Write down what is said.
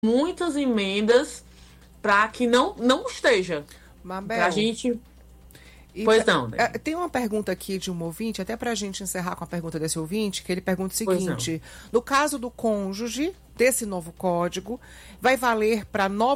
muitas emendas para que não esteja. Mabel, Pra gente... Pois não, né? Tem uma pergunta aqui de um ouvinte, até pra gente encerrar com a pergunta desse ouvinte, que ele pergunta o seguinte: no caso do cônjuge, desse novo código, vai valer para